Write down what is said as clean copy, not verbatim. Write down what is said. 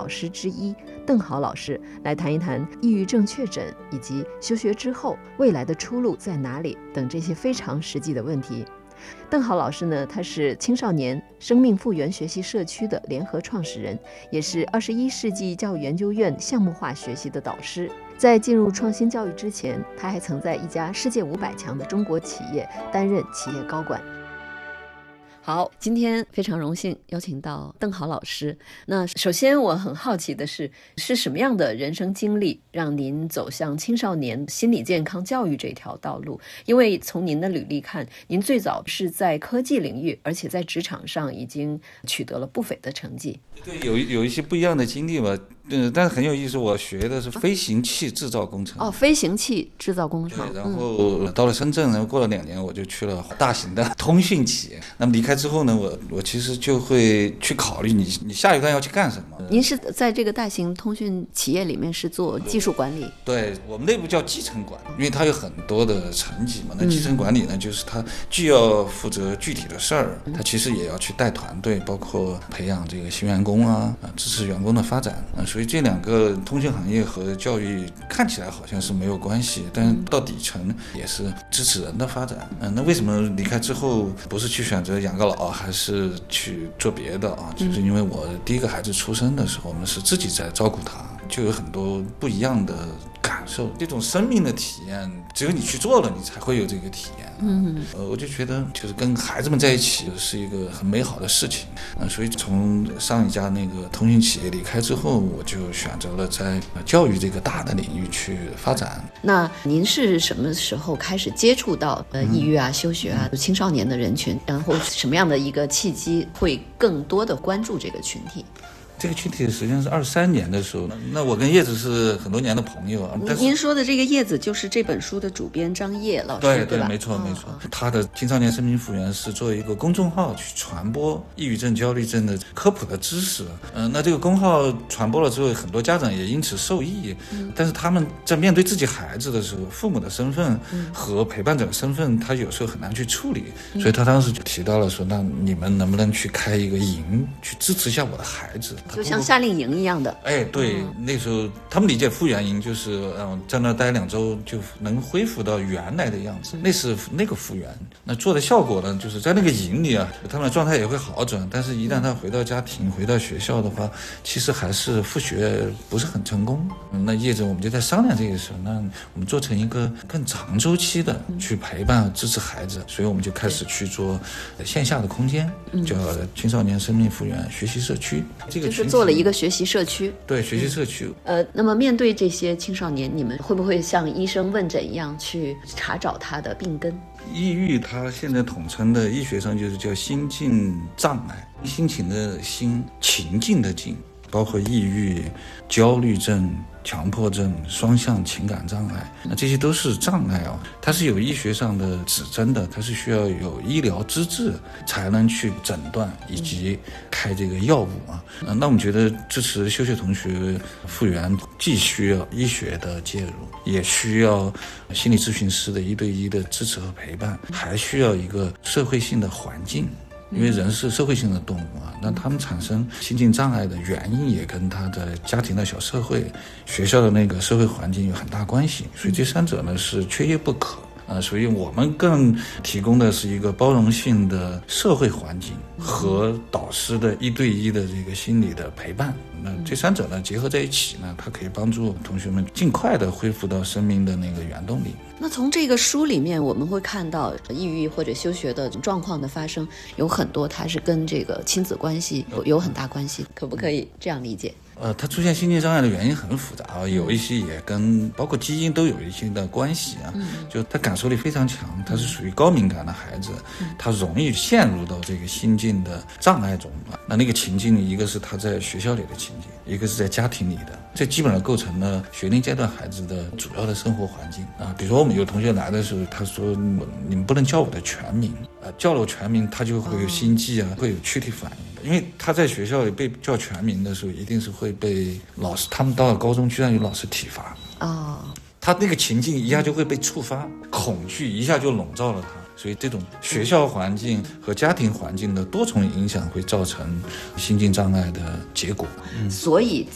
师之一邓好老师来谈一谈抑郁症确诊以及休学之后未来的出路在哪里等这些非常实际的问题。邓好老师呢，他是青少年生命复原学习社区的联合创始人，也是21世纪教育研究院项目化学习的导师。在进入创新教育之前，他还曾在一家世界500强的中国企业担任企业高管。好，今天非常荣幸邀请到邓好老师。那首先我很好奇的是什么样的人生经历让您走向青少年心理健康教育这条道路？因为从您的履历看，您最早是在科技领域，而且在职场上已经取得了不菲的成绩。 对，有一些不一样的经历吧。但是很有意思，我学的是飞行器制造工程。 飞行器制造工程。 然后到了深圳，然后过了2年，我就去了大型的通讯企业。那么离开之后呢，我其实就会去考虑你下一段要去干什么。 您是在这个大型通讯企业里面是做技术管理？ 对，我们内部叫基层管理，因为它有很多的层级嘛。那基层管理呢，就是它既要负责具体的事儿，它其实也要去带团队，包括培养这个新员工支持员工的发展所以这2个通讯行业和教育看起来好像是没有关系，但是到底层也是支持人的发展。那为什么离开之后不是去选择养个老，还是去做别的就是因为我第一个孩子出生的时候，我们是自己在照顾他，就有很多不一样的感受。这种生命的体验，只有你去做了，你才会有这个体验。我就觉得就是跟孩子们在一起是一个很美好的事情。所以从上一家那个通讯企业离开之后，我就选择了在教育这个大的领域去发展。 那您是什么时候开始接触到抑郁休学青少年的人群？然后什么样的一个契机会更多的关注这个群体？ 这个群体实际上是23年的时候，那我跟叶子是很多年的朋友您说的这个叶子就是这本书的主编张烨老师，对吧？ 没错。他的青少年生命复原是作为一个公众号去传播抑郁症、焦虑症的科普的知识。那这个公号传播了之后，很多家长也因此受益。但是他们在面对自己孩子的时候，父母的身份和陪伴者的身份，他有时候很难去处理。所以他当时就提到了说，那你们能不能去开一个营，去支持一下我的孩子？ 就像夏令营一样的。 对，那时候他们理解复原营就是在那待2周就能恢复到原来的样子，那是那个复原。那做的效果呢，就是在那个营里他们的状态也会好转，但是一旦他回到家庭、回到学校的话，其实还是复学不是很成功。那叶子我们就在商量这个事，那我们做成一个更长周期的去陪伴支持孩子，所以我们就开始去做线下的空间，叫青少年生命复原学习社区。这个就是做了一个学习社区。 对，学习社区。 那么面对这些青少年，你们会不会像医生问诊一样去查找他的病根？ 抑郁它现在统称的医学上就是叫心境障碍，心情的心，情境的境，包括抑郁、焦虑症、强迫症、双向情感障碍，那这些都是障碍它是有医学上的指征的，它是需要有医疗资质才能去诊断以及开这个药物那我们觉得支持休学同学复原，既需要医学的介入，也需要心理咨询师的1对1的支持和陪伴，还需要一个社会性的环境。因为人是社会性的动物那他们产生心境障碍的原因也跟他的家庭的小社会、学校的那个社会环境有很大关系，所以这3者呢是缺一不可。所以我们更提供的是一个包容性的社会环境和导师的1对1的这个心理的陪伴。那这3者呢结合在一起呢，它可以帮助同学们尽快的恢复到生命的那个原动力。 那从这个书里面我们会看到，抑郁或者休学的状况的发生有很多它是跟这个亲子关系有很大关系，可不可以这样理解？ 它出现心境障碍的原因很复杂有一些也跟包括基因都有一些的关系就他感受力非常强，他是属于高敏感的孩子，他容易陷入到这个心境的障碍中那个情境，一个是他在学校里的情境，一个是在家庭里的，这基本上构成了学龄阶段孩子的主要的生活环境比如说我们有同学来的时候，他说你们不能叫我的全名叫了我全名他就会有心悸会有躯体反应的，因为他在学校里被叫全名的时候，一定是会被老师，他们到了高中居然有老师体罚他那个情境一下就会被触发，恐惧一下就笼罩了他，所以这种学校环境和家庭环境的多重影响会造成心境障碍的结果。 所以